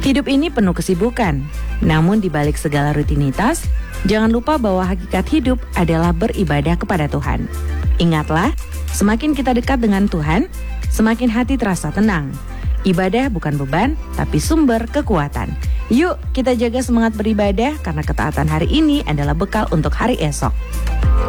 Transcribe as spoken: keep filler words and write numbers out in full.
Hidup ini penuh kesibukan, namun di balik segala rutinitas, jangan lupa bahwa hakikat hidup adalah beribadah kepada Tuhan. Ingatlah, semakin kita dekat dengan Tuhan, semakin hati terasa tenang. Ibadah bukan beban, tapi sumber kekuatan. Yuk, kita jaga semangat beribadah karena ketaatan hari ini adalah bekal untuk hari esok.